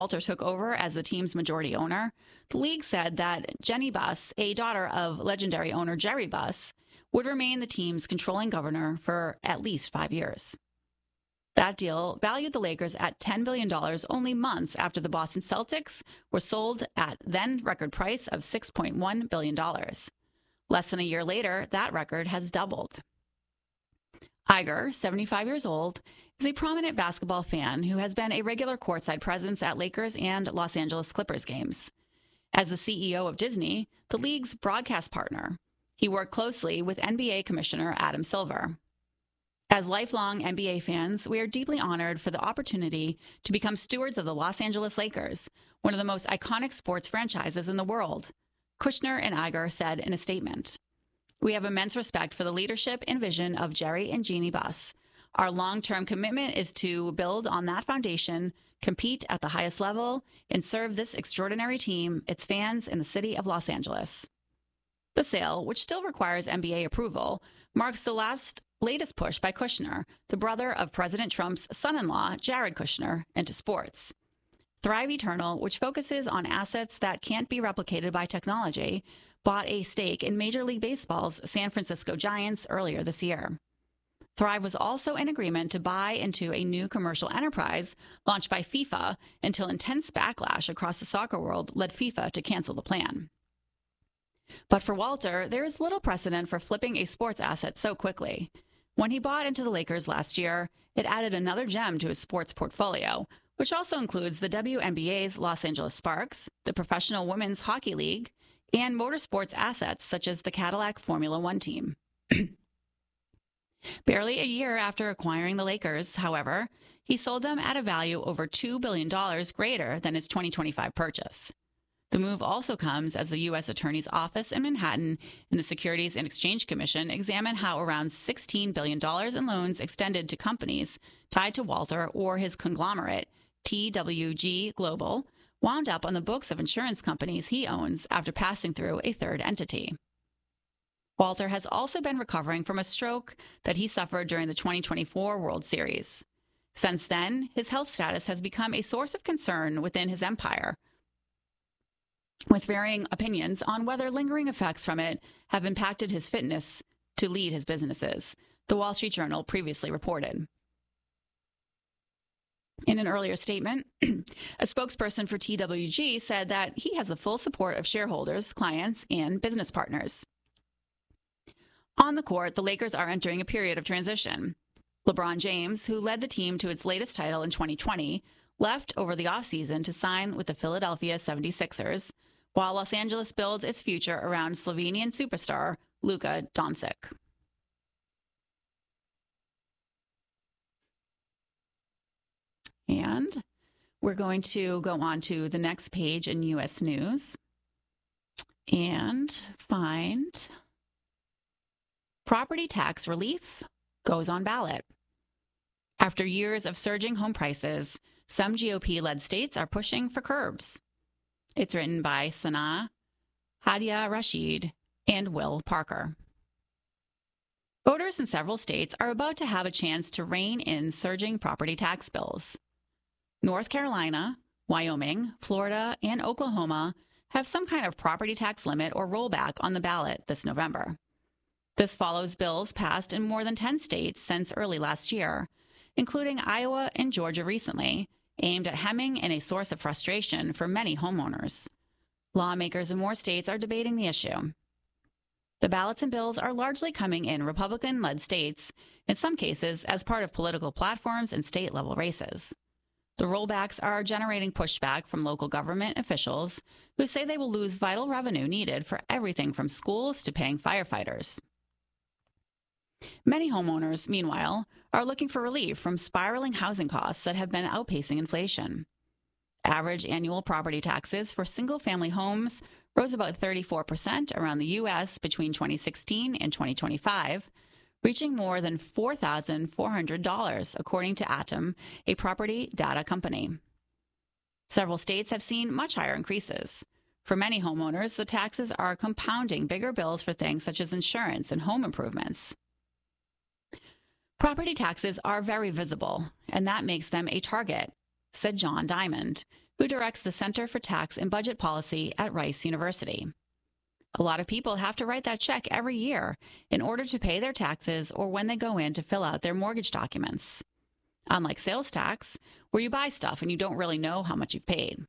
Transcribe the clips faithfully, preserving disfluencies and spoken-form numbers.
Walter took over as the team's majority owner, the league said that Jenny Buss, a daughter of legendary owner Jerry Buss, would remain the team's controlling governor for at least five years. That deal valued the Lakers at ten billion dollars only months after the Boston Celtics were sold at then record price of six point one billion dollars. Less than a year later, that record has doubled. Iger, seventy-five years old, is a prominent basketball fan who has been a regular courtside presence at Lakers and Los Angeles Clippers games. As the C E O of Disney, the league's broadcast partner, he worked closely with N B A Commissioner Adam Silver. As lifelong N B A fans, we are deeply honored for the opportunity to become stewards of the Los Angeles Lakers, one of the most iconic sports franchises in the world, Kushner and Iger said in a statement. We have immense respect for the leadership and vision of Jerry and Jeannie Buss. Our long-term commitment is to build on that foundation, compete at the highest level, and serve this extraordinary team, its fans, and the city of Los Angeles. The sale, which still requires N B A approval, marks the last latest push by Kushner, the brother of President Trump's son-in-law, Jared Kushner, into sports. Thrive Eternal, which focuses on assets that can't be replicated by technology, bought a stake in Major League Baseball's San Francisco Giants earlier this year. Thrive was also in agreement to buy into a new commercial enterprise launched by FIFA until intense backlash across the soccer world led FIFA to cancel the plan. But for Walter, there is little precedent for flipping a sports asset so quickly. When he bought into the Lakers last year, it added another gem to his sports portfolio, which also includes the W N B A's Los Angeles Sparks, the Professional Women's Hockey League, and motorsports assets such as the Cadillac Formula One team. Barely a year after acquiring the Lakers, however, he sold them at a value over two billion dollars greater than his twenty twenty-five purchase. The move also comes as the U S Attorney's Office in Manhattan and the Securities and Exchange Commission examine how around sixteen billion dollars in loans extended to companies tied to Walter or his conglomerate, T W G Global, wound up on the books of insurance companies he owns after passing through a third entity. Walter has also been recovering from a stroke that he suffered during the twenty twenty-four World Series. Since then, his health status has become a source of concern within his empire, with varying opinions on whether lingering effects from it have impacted his fitness to lead his businesses, the Wall Street Journal previously reported. In an earlier statement, a spokesperson for T W G said that he has the full support of shareholders, clients, and business partners. On the court, the Lakers are entering a period of transition. LeBron James, who led the team to its latest title in twenty twenty, left over the offseason to sign with the Philadelphia seventy-sixers, while Los Angeles builds its future around Slovenian superstar Luka Doncic. And we're going to go on to the next page in U S News and find property tax relief goes on ballot. After years of surging home prices, some G O P-led states are pushing for curbs. It's written by Sanaa Hadia Rashid and Will Parker. Voters in several states are about to have a chance to rein in surging property tax bills. North Carolina, Wyoming, Florida, and Oklahoma have some kind of property tax limit or rollback on the ballot this November. This follows bills passed in more than ten states since early last year, including Iowa and Georgia recently, aimed at hemming in a source of frustration for many homeowners. Lawmakers in more states are debating the issue. The ballots and bills are largely coming in Republican-led states, in some cases as part of political platforms and state-level races. The rollbacks are generating pushback from local government officials who say they will lose vital revenue needed for everything from schools to paying firefighters. Many homeowners, meanwhile, are looking for relief from spiraling housing costs that have been outpacing inflation. Average annual property taxes for single-family homes rose about thirty-four percent around the U S between twenty sixteen and twenty twenty-five, reaching more than four thousand four hundred dollars, according to Atom, a property data company. Several states have seen much higher increases. For many homeowners, the taxes are compounding bigger bills for things such as insurance and home improvements. Property taxes are very visible, and that makes them a target, said John Diamond, who directs the Center for Tax and Budget Policy at Rice University. A lot of people have to write that check every year in order to pay their taxes or when they go in to fill out their mortgage documents. Unlike sales tax, where you buy stuff and you don't really know how much you've paid.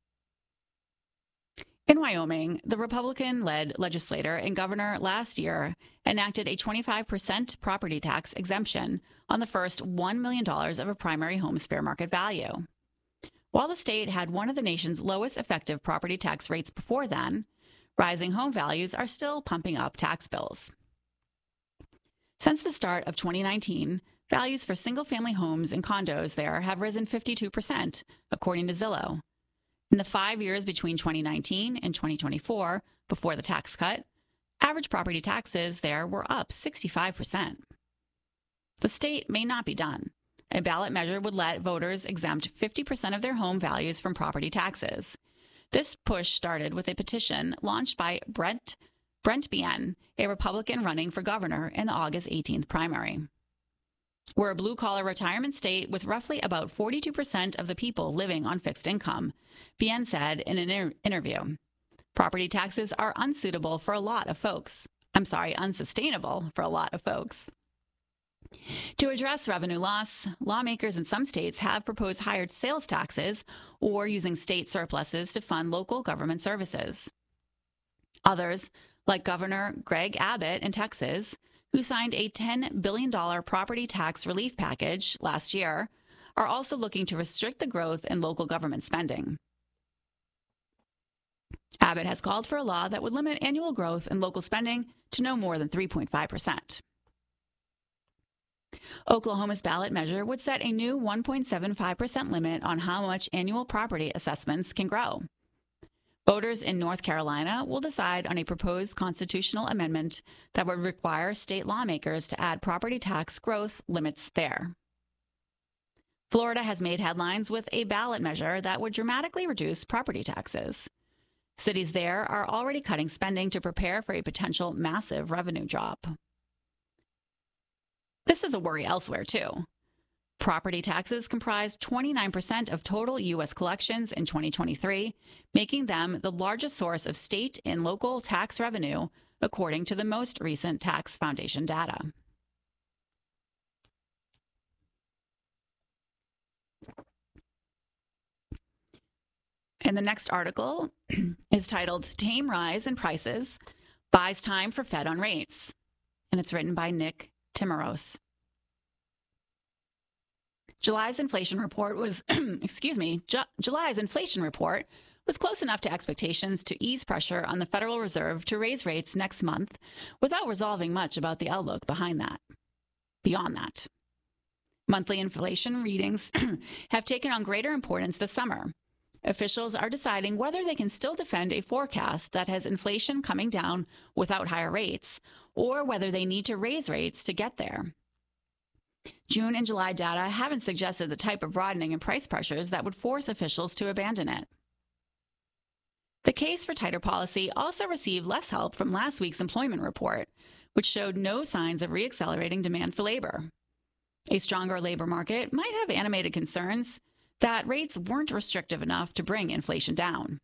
In Wyoming, the Republican-led legislator and governor last year enacted a twenty-five percent property tax exemption on the first one million dollars of a primary home's fair market value. While the state had one of the nation's lowest effective property tax rates before then, rising home values are still pumping up tax bills. Since the start of twenty nineteen, values for single-family homes and condos there have risen fifty-two percent, according to Zillow. In the five years between twenty nineteen and twenty twenty-four, before the tax cut, average property taxes there were up sixty-five percent. The state may not be done. A ballot measure would let voters exempt fifty percent of their home values from property taxes. This push started with a petition launched by Brent, Brent Bien, a Republican running for governor in the August eighteenth primary. We're a blue-collar retirement state with roughly about forty-two percent of the people living on fixed income, Bien said in an inter- interview. Property taxes are unsuitable for a lot of folks. I'm sorry, unsustainable for a lot of folks. To address revenue loss, lawmakers in some states have proposed higher sales taxes or using state surpluses to fund local government services. Others, like Governor Greg Abbott in Texas, who signed a ten billion dollars property tax relief package last year, are also looking to restrict the growth in local government spending. Abbott has called for a law that would limit annual growth in local spending to no more than three point five percent. Oklahoma's ballot measure would set a new one point seven five percent limit on how much annual property assessments can grow. Voters in North Carolina will decide on a proposed constitutional amendment that would require state lawmakers to add property tax growth limits there. Florida has made headlines with a ballot measure that would dramatically reduce property taxes. Cities there are already cutting spending to prepare for a potential massive revenue drop. This is a worry elsewhere, too. Property taxes comprised twenty-nine percent of total U S collections in twenty twenty-three, making them the largest source of state and local tax revenue, according to the most recent Tax Foundation data. And the next article is titled Tame Rise in Prices, Buys Time for Fed on Rates, and it's written by Nick Timmeros. July's inflation report was, excuse me, Ju- July's inflation report was close enough to expectations to ease pressure on the Federal Reserve to raise rates next month without resolving much about the outlook behind that. Beyond that, monthly inflation readings have taken on greater importance this summer. Officials are deciding whether they can still defend a forecast that has inflation coming down without higher rates, or whether they need to raise rates to get there. June and July data haven't suggested the type of broadening in price pressures that would force officials to abandon it. The case for tighter policy also received less help from last week's employment report, which showed no signs of reaccelerating demand for labor. A stronger labor market might have animated concerns that rates weren't restrictive enough to bring inflation down.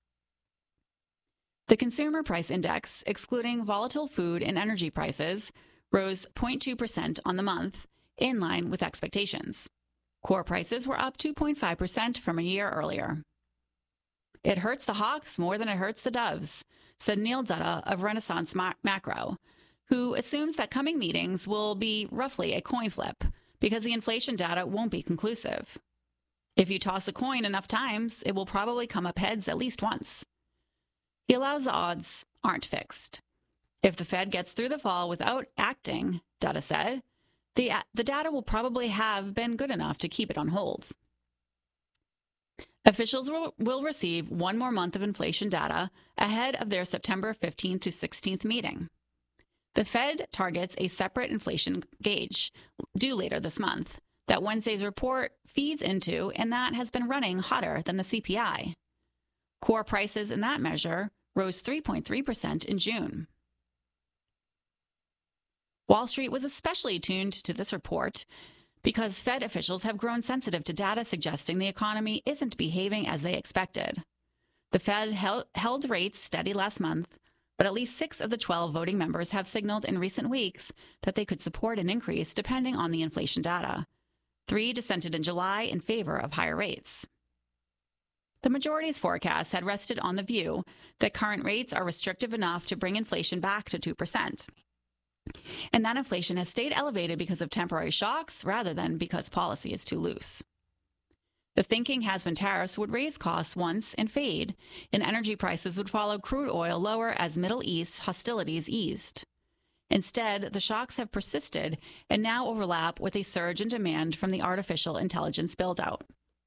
The Consumer Price Index, excluding volatile food and energy prices, rose zero point two percent on the month, in line with expectations. Core prices were up two point five percent from a year earlier. It hurts the hawks more than it hurts the doves, said Neil Dutta of Renaissance Macro, who assumes that coming meetings will be roughly a coin flip because the inflation data won't be conclusive. If you toss a coin enough times, it will probably come up heads at least once. He allows the odds aren't fixed. If the Fed gets through the fall without acting, Dutta said, the, the data will probably have been good enough to keep it on hold. Officials will, will receive one more month of inflation data ahead of their September fifteenth to sixteenth meeting. The Fed targets a separate inflation gauge due later this month that Wednesday's report feeds into, and that has been running hotter than the C P I. Core prices in that measure rose three point three percent in June. Wall Street was especially tuned to this report because Fed officials have grown sensitive to data suggesting the economy isn't behaving as they expected. The Fed held, held rates steady last month, but at least six of the twelve voting members have signaled in recent weeks that they could support an increase depending on the inflation data. Three dissented in July in favor of higher rates. The majority's forecast had rested on the view that current rates are restrictive enough to bring inflation back to two percent. And that inflation has stayed elevated because of temporary shocks rather than because policy is too loose. The thinking has been tariffs would raise costs once and fade, and energy prices would follow crude oil lower as Middle East hostilities eased. Instead, the shocks have persisted and now overlap with a surge in demand from the artificial intelligence build-out.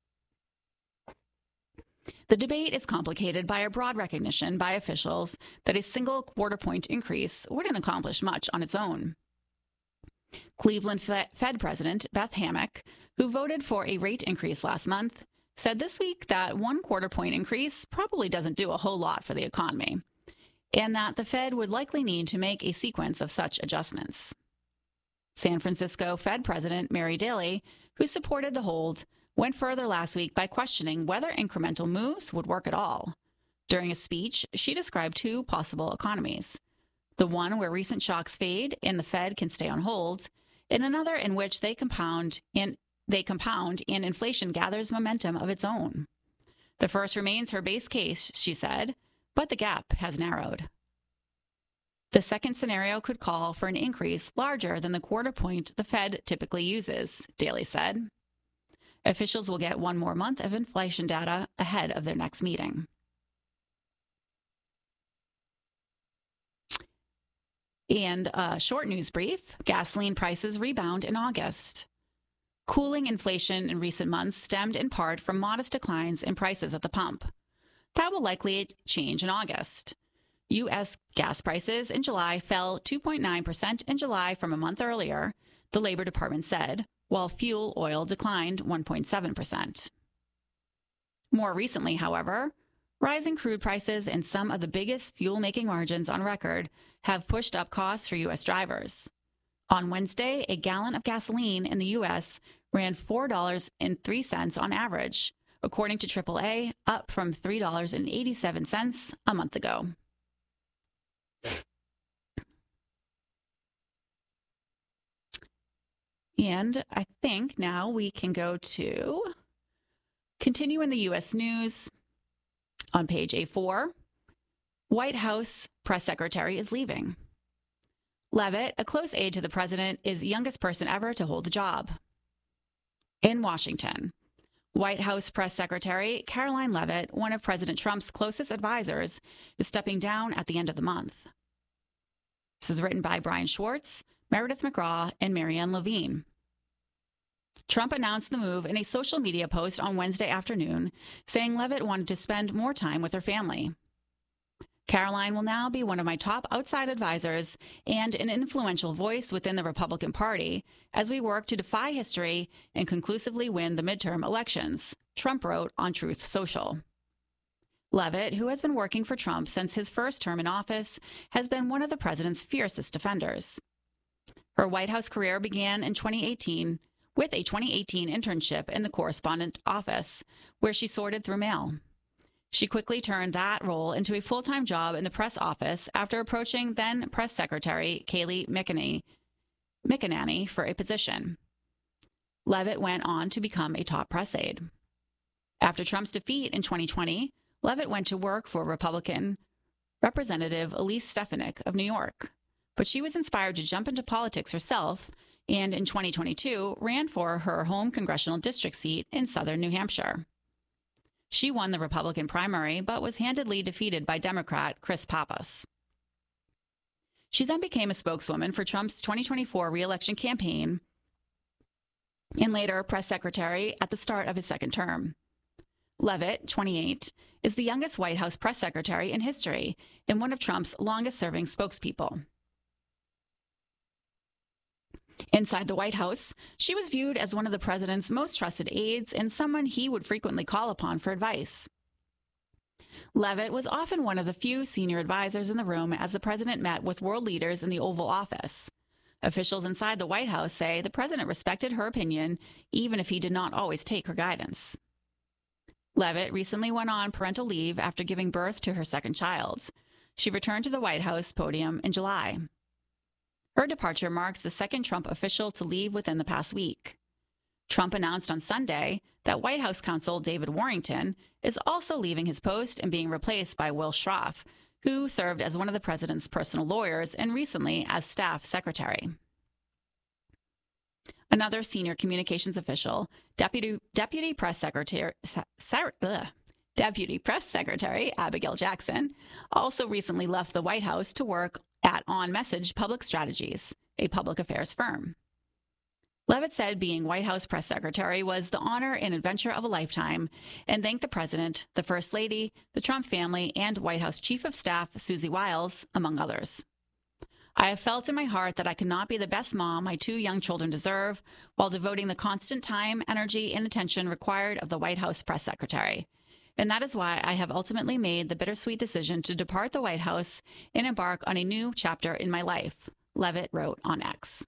The debate is complicated by a broad recognition by officials that a single quarter-point increase wouldn't accomplish much on its own. Cleveland Fed President Beth Hammack, who voted for a rate increase last month, said this week that one quarter-point increase probably doesn't do a whole lot for the economy, and that the Fed would likely need to make a sequence of such adjustments. San Francisco Fed President Mary Daly, who supported the hold, went further last week by questioning whether incremental moves would work at all. During a speech, she described two possible economies: the one where recent shocks fade and the Fed can stay on hold, and another in which they compound and they compound and inflation gathers momentum of its own. The first remains her base case, she said, but the gap has narrowed. The second scenario could call for an increase larger than the quarter point the Fed typically uses, Daly said. Officials will get one more month of inflation data ahead of their next meeting. And a short news brief, gasoline prices rebound in August. Cooling inflation in recent months stemmed in part from modest declines in prices at the pump. That will likely change in August. U S gas prices in July fell two point nine percent in July from a month earlier, the Labor Department said, while fuel oil declined one point seven percent. More recently, however, rising crude prices and some of the biggest fuel-making margins on record have pushed up costs for U S drivers. On Wednesday, a gallon of gasoline in the U S ran four dollars and three cents on average, according to triple A, up from three dollars and eighty-seven cents a month ago. And I think now we can go to continue in the U S news on page A four. White House press secretary is leaving. Leavitt, a close aide to the president, is the youngest person ever to hold the job. In Washington, White House press secretary Karoline Leavitt, one of President Trump's closest advisors, is stepping down at the end of the month. This is written by Brian Schwartz, Meredith McGraw, and Marianne Levine. Trump announced the move in a social media post on Wednesday afternoon, saying Leavitt wanted to spend more time with her family. Karoline will now be one of my top outside advisors and an influential voice within the Republican Party as we work to defy history and conclusively win the midterm elections, Trump wrote on Truth Social. Leavitt, who has been working for Trump since his first term in office, has been one of the president's fiercest defenders. Her White House career began in twenty eighteen with a twenty eighteen internship in the correspondent office, where she sorted through mail. She quickly turned that role into a full-time job in the press office after approaching then press secretary Kayleigh McEnany for a position. Leavitt went on to become a top press aide. After Trump's defeat in twenty twenty, Leavitt went to work for Republican Representative Elise Stefanik of New York, but she was inspired to jump into politics herself and in twenty twenty-two ran for her home congressional district seat in southern New Hampshire. She won the Republican primary, but was handedly defeated by Democrat Chris Pappas. She then became a spokeswoman for Trump's twenty twenty-four re-election campaign and later press secretary at the start of his second term. Leavitt, twenty-eight, is the youngest White House press secretary in history and one of Trump's longest-serving spokespeople. Inside the White House, she was viewed as one of the president's most trusted aides and someone he would frequently call upon for advice. Leavitt was often one of the few senior advisors in the room as the president met with world leaders in the Oval Office. Officials inside the White House say the president respected her opinion, even if he did not always take her guidance. Leavitt recently went on parental leave after giving birth to her second child. She returned to the White House podium in July. Her departure marks the second Trump official to leave within the past week. Trump announced on Sunday that White House counsel David Warrington is also leaving his post and being replaced by Will Schroff, who served as one of the president's personal lawyers and recently as staff secretary. Another senior communications official, Deputy Deputy Press Secretary Sarah, ugh, Deputy Press Secretary Abigail Jackson, also recently left the White House to work at On Message Public Strategies, a public affairs firm. Leavitt said being White House press secretary was the honor and adventure of a lifetime, and thanked the president, the first lady, the Trump family, and White House chief of staff Susie Wiles, among others. I have felt in my heart that I could not be the best mom my two young children deserve while devoting the constant time, energy, and attention required of the White House press secretary. And that is why I have ultimately made the bittersweet decision to depart the White House and embark on a new chapter in my life, Leavitt wrote on X.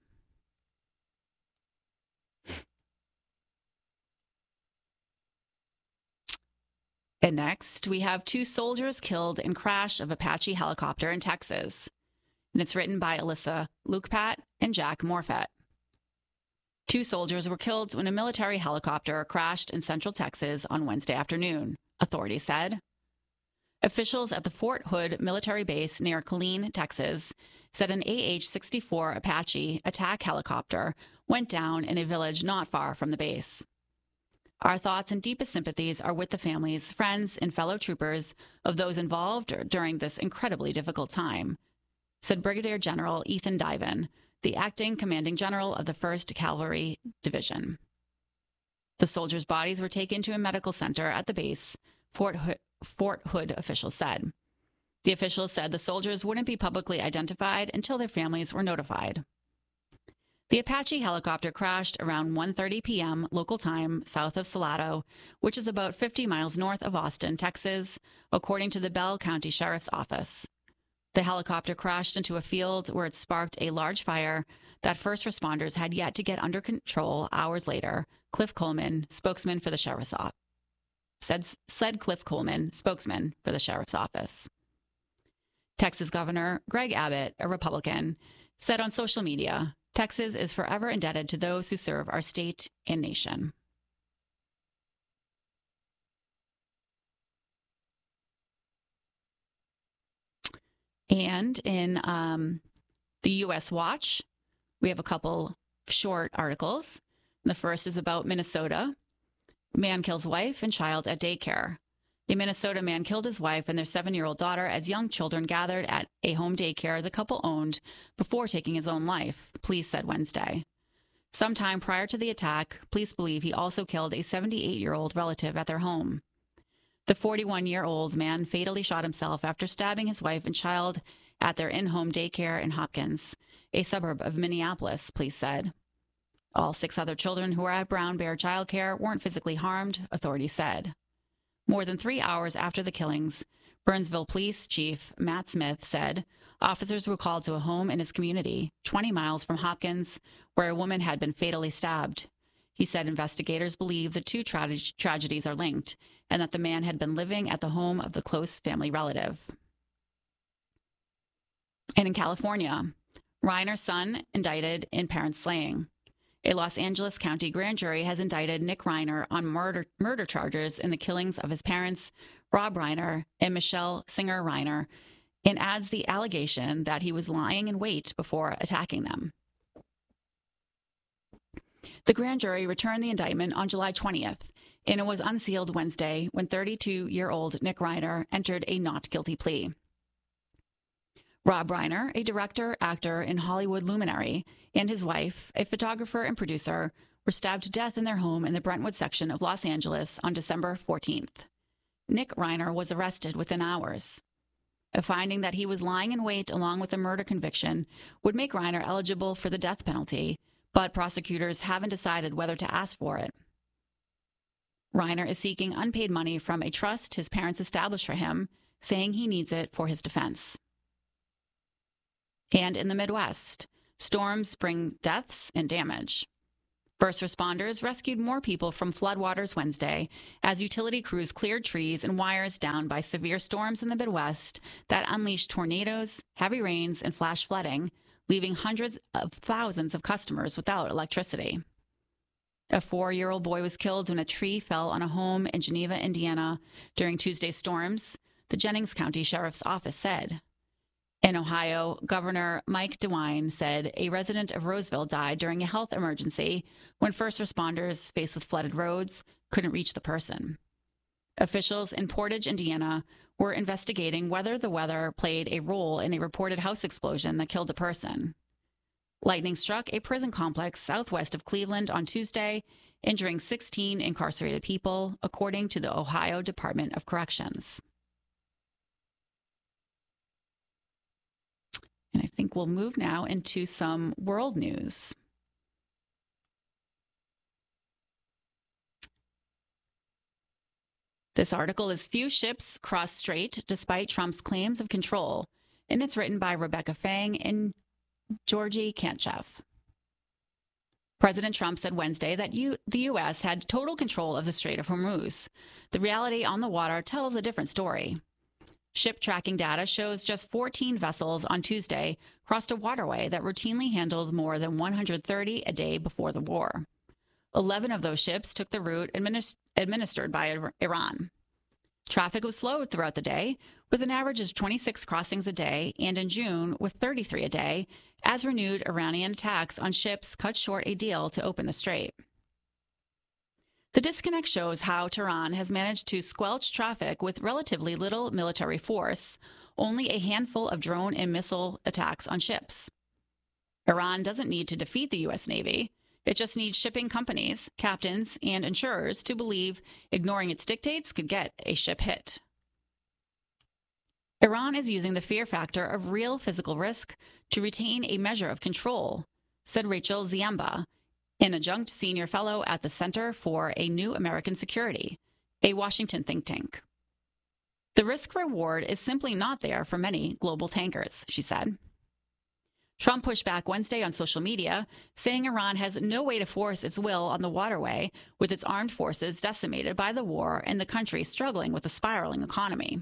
And next, we have two soldiers killed in crash of Apache helicopter in Texas. And it's written by Alyssa Lukepat and Jack Morfett. Two soldiers were killed when a military helicopter crashed in central Texas on Wednesday afternoon, authorities said. Officials at the Fort Hood military base near Killeen, Texas, said an A H sixty-four Apache attack helicopter went down in a village not far from the base. Our thoughts and deepest sympathies are with the families, friends, and fellow troopers of those involved during this incredibly difficult time, said Brigadier General Ethan Diven, the acting commanding general of the first Cavalry Division. The soldiers' bodies were taken to a medical center at the base, Fort Hood, Fort Hood officials said. The officials said the soldiers wouldn't be publicly identified until their families were notified. The Apache helicopter crashed around one thirty p.m. local time south of Salado, which is about fifty miles north of Austin, Texas, according to the Bell County Sheriff's Office. The helicopter crashed into a field where it sparked a large fire that first responders had yet to get under control hours later, Cliff Coleman, spokesman for the Sheriff's Office, said, said Cliff Coleman, spokesman for the Sheriff's Office. Texas Governor Greg Abbott, a Republican, said on social media, Texas is forever indebted to those who serve our state and nation. And in um, the U S Watch, we have a couple short articles. The first is about Minnesota. Man kills wife and child at daycare. A Minnesota man killed his wife and their seven-year-old daughter as young children gathered at a home daycare the couple owned before taking his own life, police said Wednesday. Sometime prior to the attack, police believe he also killed a seventy-eight-year-old relative at their home. The forty-one-year-old man fatally shot himself after stabbing his wife and child at their in-home daycare in Hopkins, a suburb of Minneapolis, police said. All six other children who were at Brown Bear Child Care weren't physically harmed, authorities said. More than three hours after the killings, Burnsville Police Chief Matt Smith said officers were called to a home in his community, twenty miles from Hopkins, where a woman had been fatally stabbed. He said investigators believe the two tra- tragedies are linked and that the man had been living at the home of the close family relative. And in California, Reiner's son indicted in parent slaying. A Los Angeles County grand jury has indicted Nick Reiner on murder murder charges in the killings of his parents, Rob Reiner and Michelle Singer Reiner, and adds the allegation that he was lying in wait before attacking them. The grand jury returned the indictment on July twentieth, and it was unsealed Wednesday when thirty-two-year-old Nick Reiner entered a not guilty plea. Rob Reiner, a director, actor, and Hollywood luminary, and his wife, a photographer and producer, were stabbed to death in their home in the Brentwood section of Los Angeles on December fourteenth. Nick Reiner was arrested within hours. A finding that he was lying in wait along with a murder conviction would make Reiner eligible for the death penalty, but prosecutors haven't decided whether to ask for it. Reiner is seeking unpaid money from a trust his parents established for him, saying he needs it for his defense. And in the Midwest, storms bring deaths and damage. First responders rescued more people from floodwaters Wednesday as utility crews cleared trees and wires down by severe storms in the Midwest that unleashed tornadoes, heavy rains, and flash flooding, leaving hundreds of thousands of customers without electricity. A four-year-old boy was killed when a tree fell on a home in Geneva, Indiana, during Tuesday's storms, the Jennings County Sheriff's Office said. In Ohio, Governor Mike DeWine said a resident of Roseville died during a health emergency when first responders, faced with flooded roads, couldn't reach the person. Officials in Portage, Indiana, were investigating whether the weather played a role in a reported house explosion that killed a person. Lightning struck a prison complex southwest of Cleveland on Tuesday, injuring sixteen incarcerated people, according to the Ohio Department of Corrections. And I think we'll move now into some world news. This article is Few Ships Cross Strait Despite Trump's Claims of Control, and it's written by Rebecca Fang and Georgie Kantchev. President Trump said Wednesday that you, the U S had total control of the Strait of Hormuz. The reality on the water tells a different story. Ship tracking data shows just fourteen vessels on Tuesday crossed a waterway that routinely handled more than one hundred thirty a day before the war. eleven of those ships took the route administ- administered by Iran. Traffic was slowed throughout the day, with an average of twenty-six crossings a day, and in June with thirty-three a day, as renewed Iranian attacks on ships cut short a deal to open the strait. The disconnect shows how Tehran has managed to squelch traffic with relatively little military force, only a handful of drone and missile attacks on ships. Iran doesn't need to defeat the U S Navy. It just needs shipping companies, captains, and insurers to believe ignoring its dictates could get a ship hit. Iran is using the fear factor of real physical risk to retain a measure of control, said Rachel Ziemba, an adjunct senior fellow at the Center for a New American Security, a Washington think tank. The risk-reward is simply not there for many global tankers, she said. Trump pushed back Wednesday on social media, saying Iran has no way to force its will on the waterway, with its armed forces decimated by the war and the country struggling with a spiraling economy.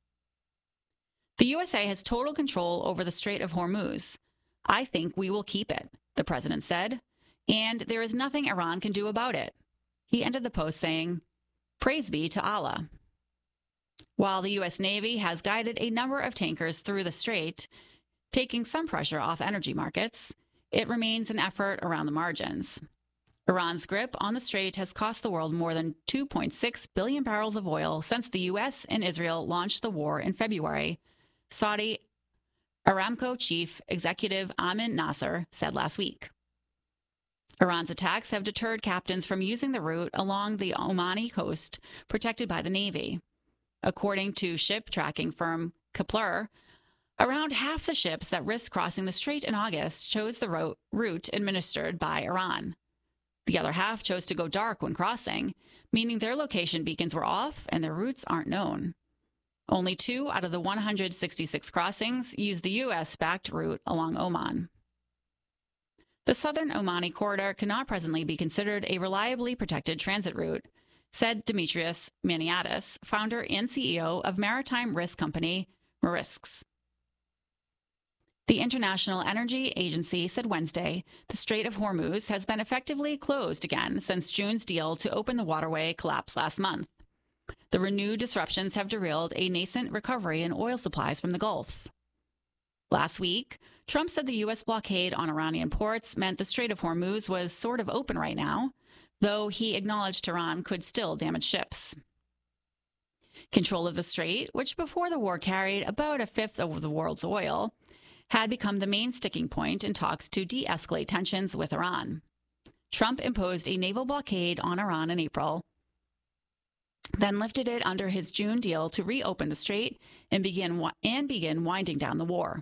The U S A has total control over the Strait of Hormuz. I think we will keep it, the president said, and there is nothing Iran can do about it. He ended the post saying, "Praise be to Allah." While the U S Navy has guided a number of tankers through the strait, taking some pressure off energy markets, it remains an effort around the margins. Iran's grip on the strait has cost the world more than two point six billion barrels of oil since the U S and Israel launched the war in February, Saudi Aramco chief executive Amin Nasser said last week. Iran's attacks have deterred captains from using the route along the Omani coast protected by the Navy. According to ship tracking firm Kepler, around half the ships that risked crossing the strait in August chose the ro- route administered by Iran. The other half chose to go dark when crossing, meaning their location beacons were off and their routes aren't known. Only two out of the one hundred sixty-six crossings used the U S-backed route along Oman. The southern Omani corridor cannot presently be considered a reliably protected transit route, said Demetrius Maniatis, founder and C E O of maritime risk company Marisks. The International Energy Agency said Wednesday the Strait of Hormuz has been effectively closed again since June's deal to open the waterway collapsed last month. The renewed disruptions have derailed a nascent recovery in oil supplies from the Gulf. Last week, Trump said the U S blockade on Iranian ports meant the Strait of Hormuz was sort of open right now, though he acknowledged Tehran could still damage ships. Control of the strait, which before the war carried about a fifth of the world's oil, had become the main sticking point in talks to de-escalate tensions with Iran. Trump imposed a naval blockade on Iran in April, then lifted it under his June deal to reopen the strait and begin, and begin winding down the war.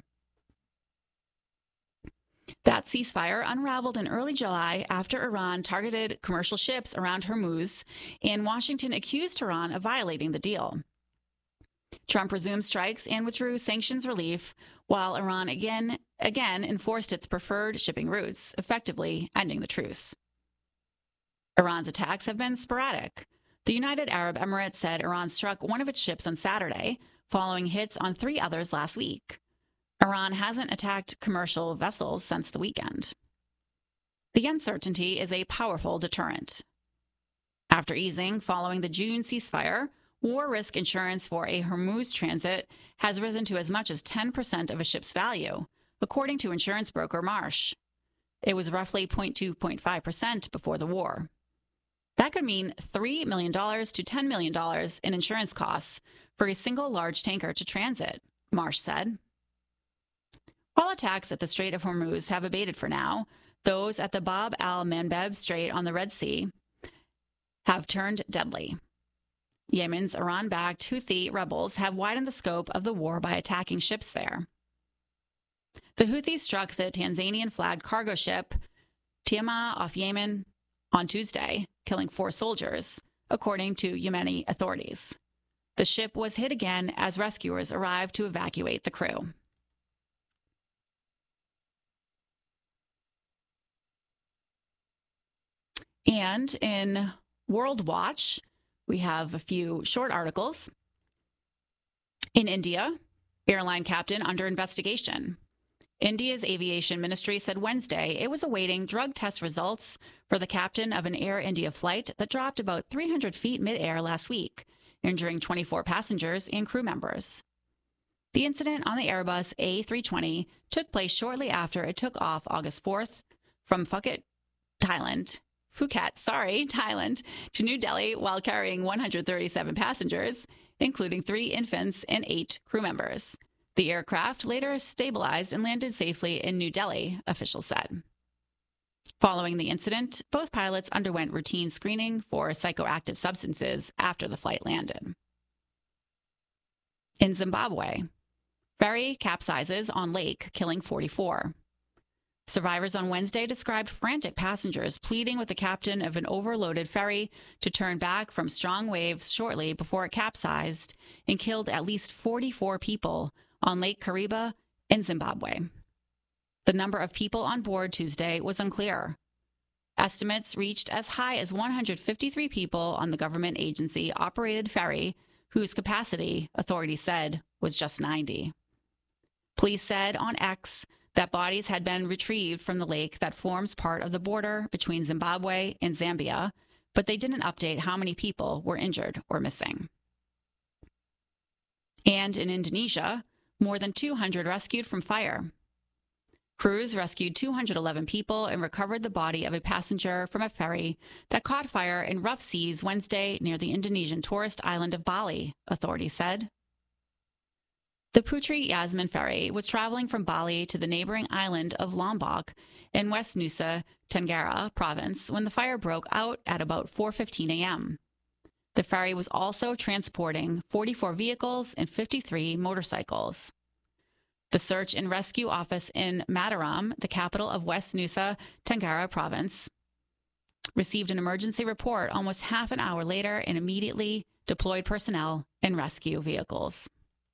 That ceasefire unraveled in early July after Iran targeted commercial ships around Hormuz, and Washington accused Tehran of violating the deal. Trump resumed strikes and withdrew sanctions relief, while Iran again again enforced its preferred shipping routes, effectively ending the truce. Iran's attacks have been sporadic. The United Arab Emirates said Iran struck one of its ships on Saturday, following hits on three others last week. Iran hasn't attacked commercial vessels since the weekend. The uncertainty is a powerful deterrent. After easing following the June ceasefire, war risk insurance for a Hormuz transit has risen to as much as ten percent of a ship's value, according to insurance broker Marsh. It was roughly zero point two to zero point five percent before the war. That could mean three million dollars to ten million dollars in insurance costs for a single large tanker to transit, Marsh said. While attacks at the Strait of Hormuz have abated for now, those at the Bab al-Mandeb Strait on the Red Sea have turned deadly. Yemen's Iran-backed Houthi rebels have widened the scope of the war by attacking ships there. The Houthis struck the Tanzanian-flagged cargo ship Tiama off Yemen on Tuesday, killing four soldiers, according to Yemeni authorities. The ship was hit again as rescuers arrived to evacuate the crew. And in World Watch, we have a few short articles. In India, airline captain under investigation. India's aviation ministry said Wednesday it was awaiting drug test results for the captain of an Air India flight that dropped about three hundred feet mid-air last week, injuring twenty-four passengers and crew members. The incident on the Airbus A three twenty took place shortly after it took off August fourth from Phuket, Thailand. Phuket, sorry, Thailand, to New Delhi while carrying one hundred thirty-seven passengers, including three infants and eight crew members. The aircraft later stabilized and landed safely in New Delhi, officials said. Following the incident, both pilots underwent routine screening for psychoactive substances after the flight landed. In Zimbabwe, ferry capsizes on lake, killing forty-four. Survivors on Wednesday described frantic passengers pleading with the captain of an overloaded ferry to turn back from strong waves shortly before it capsized and killed at least forty-four people on Lake Kariba in Zimbabwe. The number of people on board Tuesday was unclear. Estimates reached as high as one hundred fifty-three people on the government agency-operated ferry, whose capacity, authorities said, was just ninety. Police said on X that bodies had been retrieved from the lake that forms part of the border between Zimbabwe and Zambia, but they didn't update how many people were injured or missing. And in Indonesia, more than two hundred rescued from fire. Crews rescued two hundred eleven people and recovered the body of a passenger from a ferry that caught fire in rough seas Wednesday near the Indonesian tourist island of Bali, authorities said. The Putri Yasmin ferry was traveling from Bali to the neighboring island of Lombok in West Nusa Tenggara province when the fire broke out at about four fifteen a.m. The ferry was also transporting forty-four vehicles and fifty-three motorcycles. The search and rescue office in Mataram, the capital of West Nusa Tenggara province, received an emergency report almost half an hour later and immediately deployed personnel and rescue vehicles.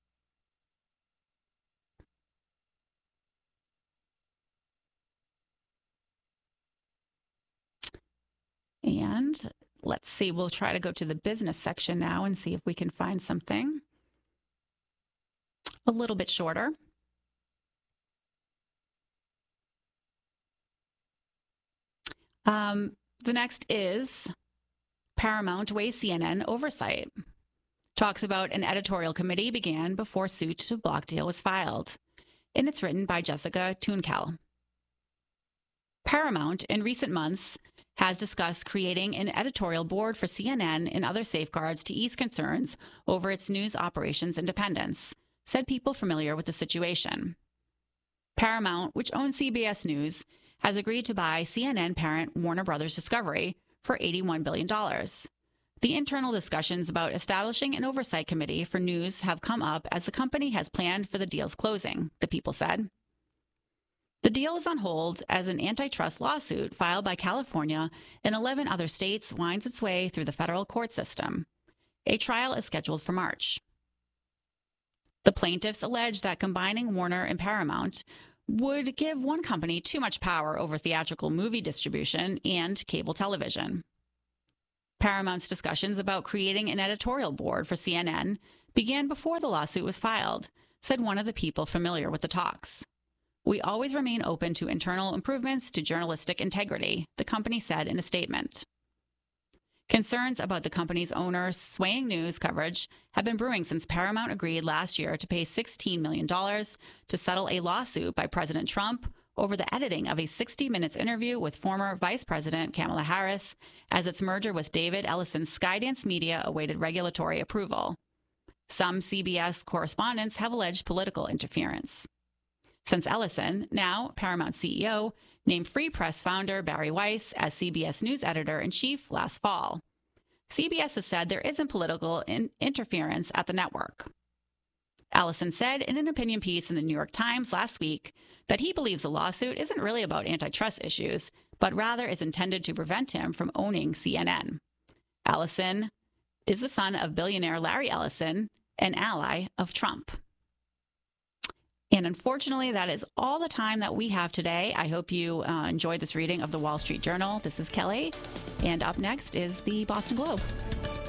And let's see, we'll try to go to the business section now and see if we can find something a little bit shorter. Um, the next is Paramount weighs C N N oversight. Talks about an editorial committee began before suit to block deal was filed. And it's written by Jessica Tunkel. Paramount, in recent months, has discussed creating an editorial board for C N N and other safeguards to ease concerns over its news operations independence, said people familiar with the situation. Paramount, which owns C B S News, has agreed to buy C N N parent Warner Brothers Discovery for eighty-one billion dollars. The internal discussions about establishing an oversight committee for news have come up as the company has planned for the deal's closing, the people said. The deal is on hold as an antitrust lawsuit filed by California and eleven other states winds its way through the federal court system. A trial is scheduled for March. The plaintiffs allege that combining Warner and Paramount would give one company too much power over theatrical movie distribution and cable television. Paramount's discussions about creating an editorial board for C N N began before the lawsuit was filed, said one of the people familiar with the talks. We always remain open to internal improvements to journalistic integrity, the company said in a statement. Concerns about the company's owner's swaying news coverage have been brewing since Paramount agreed last year to pay sixteen million dollars to settle a lawsuit by President Trump over the editing of a sixty minutes interview with former Vice President Kamala Harris as its merger with David Ellison's Skydance Media awaited regulatory approval. Some C B S correspondents have alleged political interference. Since Ellison, now Paramount C E O, named Free Press founder Barry Weiss as C B S News editor-in-chief last fall. C B S has said there isn't political in- interference at the network. Ellison said in an opinion piece in the New York Times last week that he believes the lawsuit isn't really about antitrust issues, but rather is intended to prevent him from owning C N N. Ellison is the son of billionaire Larry Ellison, an ally of Trump. And unfortunately, that is all the time that we have today. I hope you uh, enjoyed this reading of the Wall Street Journal. This is Kelly, and up next is the Boston Globe.